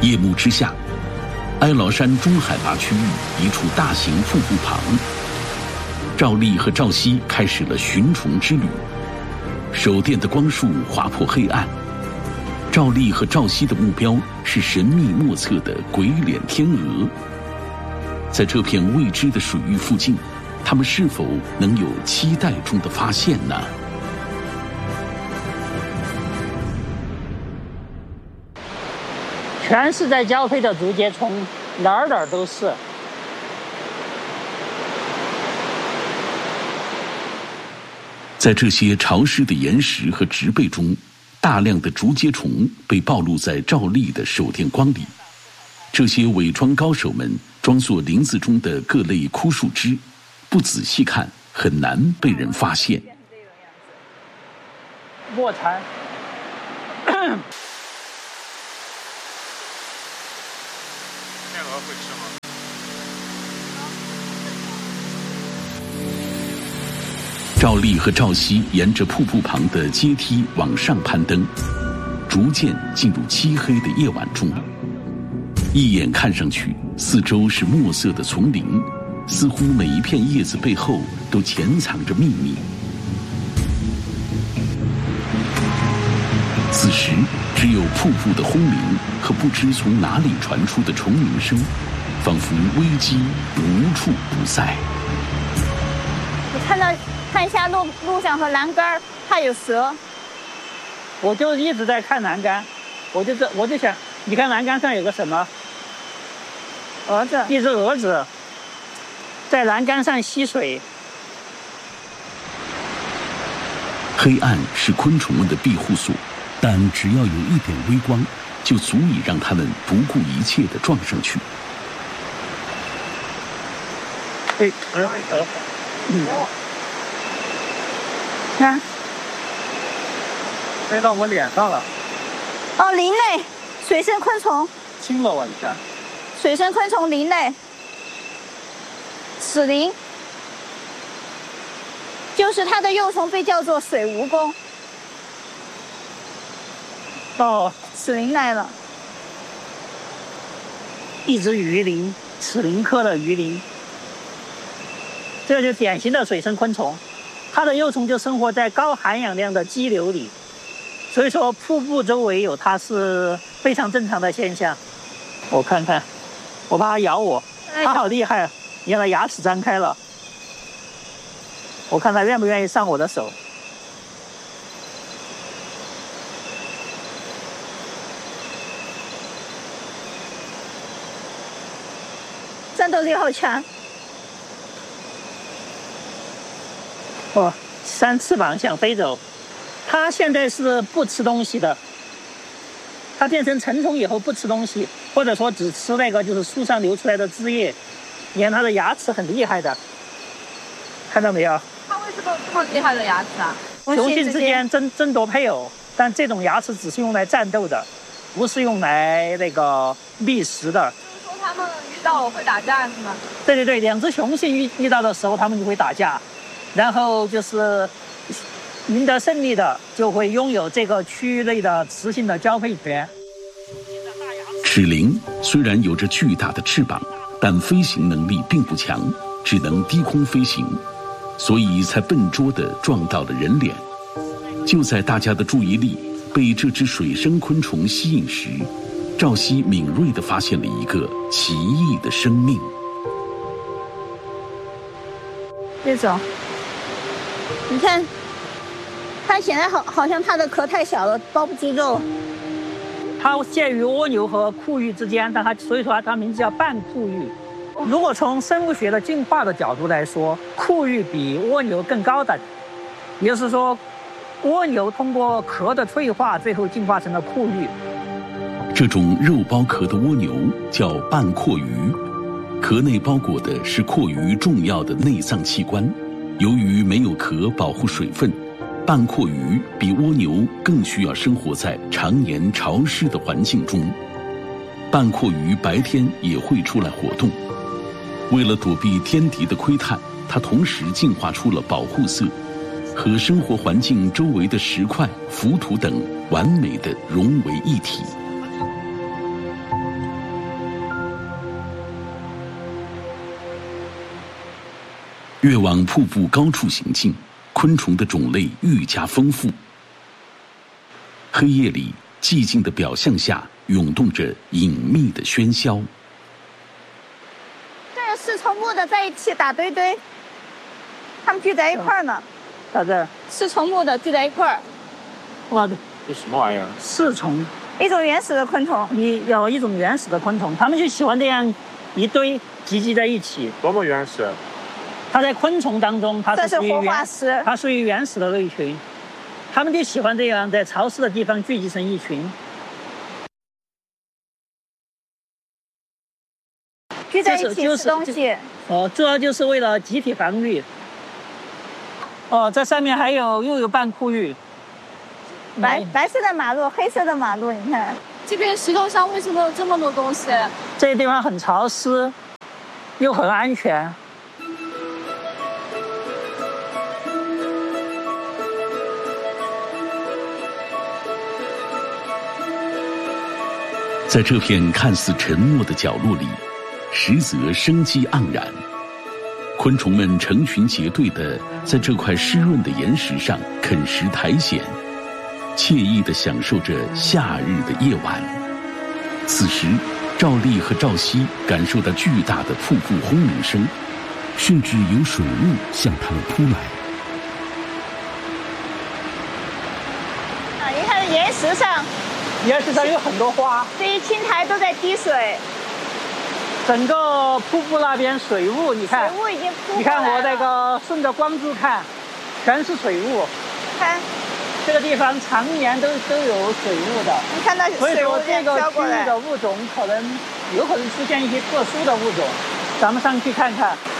夜幕之下，哀牢山中海拔区域一处大型瀑布旁，赵丽和赵熙开始了寻虫之旅。手电的光束划破黑暗，赵丽和赵熙的目标是神秘莫测的鬼脸天鹅。在这片未知的水域附近，他们是否能有期待中的发现呢？ 全是在交配的竹节虫，哪儿都是。 在这些潮湿的岩石和植被中，大量的竹节虫被暴露在照例的手电光里。这些伪装高手们装作林子中的各类枯树枝，不仔细看很难被人发现。 卧蚕。 天鹅会吃吗？ 赵丽和赵熙沿着瀑布旁的阶梯往上攀登，逐渐进入漆黑的夜晚中。一眼看上去，四周是墨色的丛林，似乎每一片叶子背后都潜藏着秘密。此时，只有瀑布的轰鸣和不知从哪里传出的虫鸣声，仿佛危机无处不在。 我看一下路上和栏杆，还有蛇。 我就一直在看栏杆，我就想，你看栏杆上有个什么？ 蛾子。 一只蛾子在栏杆上吸水。 黑暗是昆虫们的庇护所，但只要有一点微光，就足以让它们不顾一切地撞上去。 看，飞到我脸上了。 哦，鳞类，水生昆虫。 亲了我一下。 水生昆虫鳞类，齿鳞，就是它的幼虫被叫做水蜈蚣。 哦， 齿鳞来了。 一只鱼鳞，齿鳞科的鱼鳞。这就典型的水生昆虫，它的幼虫就生活在高含氧量的激流里，所以说瀑布周围有它是非常正常的现象。我看看，我怕它咬我，它好厉害，原来牙齿张开了。我看它愿不愿意上我的手。 战斗力好强。 哦，扇翅膀想飞走。它现在是不吃东西的，它变成成虫以后不吃东西，或者说只吃那个就是树上流出来的汁液。你看它的牙齿很厉害的，看到没有？ 它为什么有这么厉害的牙齿啊？ 雄性之间争夺配偶，但这种牙齿只是用来战斗的，不是用来那个觅食的。 就是说它们遇到了会打架是吗？ 对对对，两只雄性遇到的时候，它们就会打架。然后就是赢得胜利的就会拥有这个区域内的雌性的交配权。 齿鳞虽然有着巨大的翅膀，但飞行能力并不强，只能低空飞行，所以才笨拙地撞到了人脸。就在大家的注意力被这只水生昆虫吸引时，赵熙敏锐地发现了一个奇异的生命。 这种。你看，它显然好像它的壳太小了，包不住肉。 它介于蜗牛和库域之间，但所以说它名字叫半库域。如果从生物学的进化的角度来说，库域比蜗牛更高等，也就是说，蜗牛通过壳的退化，最后进化成了库域。 这种肉包壳的蜗牛叫半阔鱼，壳内包裹的是阔鱼重要的内脏器官。由于没有壳保护水分，半阔鱼比蜗牛更需要生活在常年潮湿的环境中。半阔鱼白天也会出来活动，为了躲避天敌的窥探，它同时进化出了保护色，和生活环境周围的石块、浮土等完美的融为一体。 越往瀑布高处行进，昆虫的种类愈加丰富。黑夜里，寂静的表象下涌动着隐秘的喧嚣。 这是四重木的在一起打堆堆，它们聚在一块儿呢。 在这儿， 四重木的聚在一块儿。 哇， 这什么玩意儿？ 四重， 一种原始的昆虫。 有一种原始的昆虫，它们就喜欢这样一堆集在一起。 多么原始！ 它在昆虫当中，它这是活化石， 它属于原始的类群。它们就喜欢这样在潮湿的地方聚集成一群。 聚在一起吃东西。 主要就是为了集体防御。这上面又有半库域。 白色的马路，黑色的马路，你看。这边石头上为什么有这么多东西？ 这个地方很潮湿，又很安全。 在这片看似沉默的角落里，实则生机盎然。昆虫们成群结队地在这块湿润的岩石上啃食苔藓，惬意地享受着夏日的夜晚。此时，赵丽和赵熙感受到巨大的瀑布轰鸣声，甚至有水雾向他们扑来。 你看岩石上有很多花， 这一青苔都在滴水。 整个瀑布那边水雾，你看， 水雾已经扑过来了。 你看我那个顺着光柱看，全是水雾。 看， 这个地方常年都有水雾的。 你看到所以说这个区飘过来域的物种有可能出现一些特殊的物种，咱们上去看看。